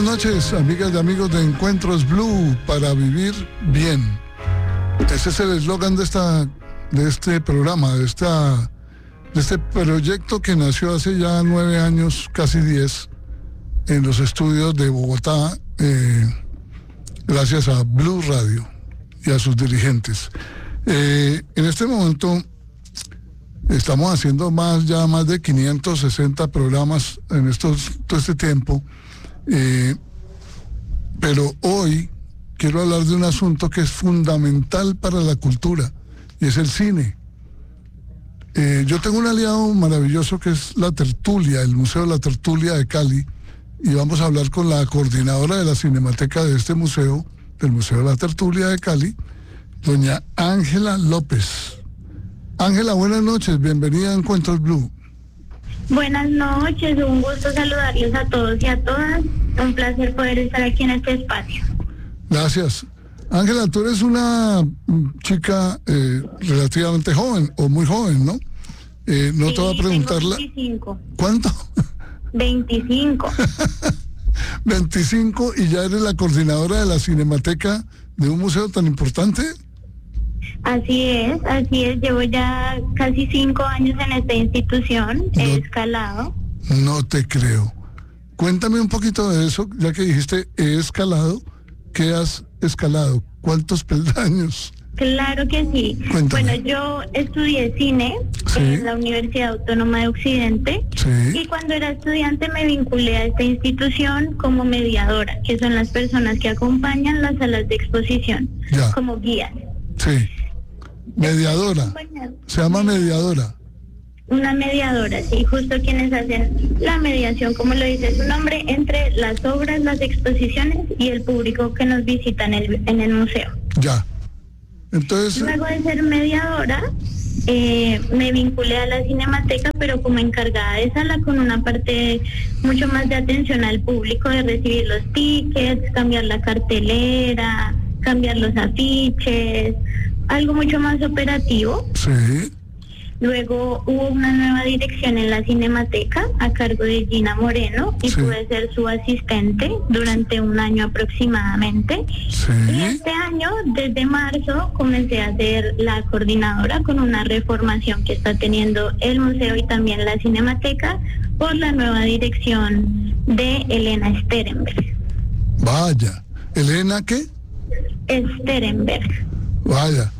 Buenas noches, amigas y amigos de Encuentros Blue, para vivir bien. Ese es el eslogan de este programa, de este proyecto que nació hace ya 9 años, casi 10, en los estudios de Bogotá, gracias a Blue Radio y a sus dirigentes. En este momento estamos haciendo más de 560 programas en todo este tiempo, pero hoy quiero hablar de un asunto que es fundamental para la cultura, y es el cine. Yo tengo un aliado maravilloso que es La Tertulia, el Museo La Tertulia de Cali, y vamos a hablar con la coordinadora de la Cinemateca de este museo, del Museo La Tertulia de Cali, doña Ángela López. Ángela, buenas noches, bienvenida a Encuentros Blue. Buenas noches, un gusto saludarles a todos y a todas. Un placer poder estar aquí en este espacio. Gracias. Ángela, tú eres una chica relativamente joven, o muy joven, ¿no? No sí, te voy a preguntarla. 25. ¿Cuánto? 25. 25, y ya eres la coordinadora de la Cinemateca de un museo tan importante. Así es. Llevo ya casi 5 años en esta institución. He escalado. No te creo. Cuéntame un poquito de eso, ya que dijiste he escalado. ¿Qué has escalado? ¿Cuántos peldaños? Claro que sí. Cuéntame. Bueno, yo estudié cine en la Universidad Autónoma de Occidente, y cuando era estudiante me vinculé a esta institución como mediadora, que son las personas que acompañan las salas de exposición, como guías. Sí. Mediadora. Se llama mediadora. Una mediadora, sí, justo quienes hacen la mediación, como lo dice su nombre, entre las obras, las exposiciones y el público que nos visita en el museo. Ya. Entonces, luego de ser mediadora, me vinculé a la Cinemateca, pero como encargada de sala, con una parte mucho más de atención al público, de recibir los tickets, cambiar la cartelera, cambiar los afiches, algo mucho más operativo. Sí. Luego hubo una nueva dirección en la Cinemateca a cargo de Gina Moreno, y pude ser su asistente durante 1 año aproximadamente. Y este año, desde marzo, comencé a ser la coordinadora, con una reformación que está teniendo el museo y también la Cinemateca por la nueva dirección de Elena Sterenberg. Vaya. ¿Elena qué? Sterenberg. Vaya.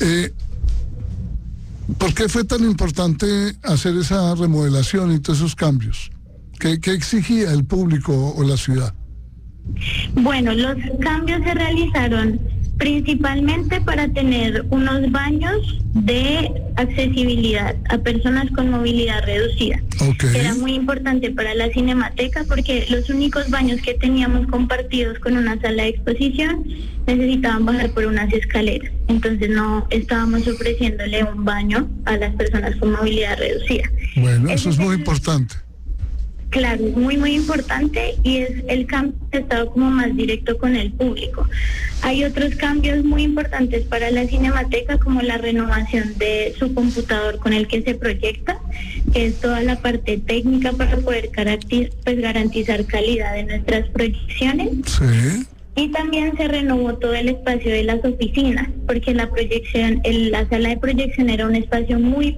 ¿Por qué fue tan importante hacer esa remodelación y todos esos cambios? ¿Qué exigía el público o la ciudad? Bueno, los cambios se realizaron principalmente para tener unos baños de accesibilidad a personas con movilidad reducida. Era muy importante para la Cinemateca porque los únicos baños que teníamos compartidos con una sala de exposición necesitaban bajar por unas escaleras. Entonces no estábamos ofreciéndole un baño a las personas con movilidad reducida. Bueno, eso es muy importante. Claro, es muy, muy importante, y es el cambio que ha estado como más directo con el público. Hay otros cambios muy importantes para la Cinemateca, como la renovación de su computador con el que se proyecta, que es toda la parte técnica para poder garantizar calidad en nuestras proyecciones. Sí. Y también se renovó todo el espacio de las oficinas, porque la sala de proyección era un espacio muy